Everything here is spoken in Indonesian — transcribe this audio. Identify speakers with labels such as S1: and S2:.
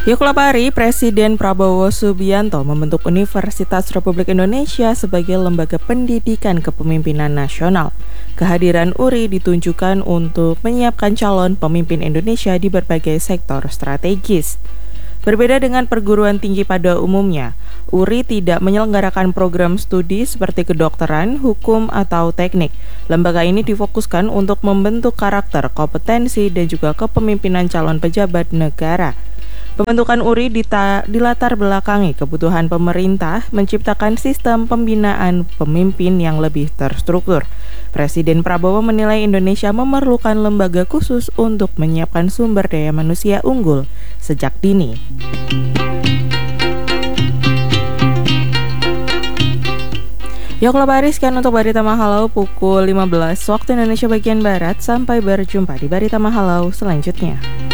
S1: Yoklapari, Presiden Prabowo Subianto membentuk Universitas Republik Indonesia sebagai lembaga pendidikan kepemimpinan nasional. Kehadiran URI ditunjukkan untuk menyiapkan calon pemimpin Indonesia di berbagai sektor strategis. Berbeda dengan perguruan tinggi pada umumnya, URI tidak menyelenggarakan program studi seperti kedokteran, hukum, atau teknik. Lembaga ini difokuskan untuk membentuk karakter, kompetensi, dan juga kepemimpinan calon pejabat negara. Pembentukan URI dilatar belakangi kebutuhan pemerintah menciptakan sistem pembinaan pemimpin yang lebih terstruktur. Presiden Prabowo menilai Indonesia memerlukan lembaga khusus untuk menyiapkan sumber daya manusia unggul sejak dini. Yoklapari, sekian untuk Barita Mahalau pukul 15 waktu Indonesia bagian Barat. Sampai berjumpa di Barita Mahalau selanjutnya.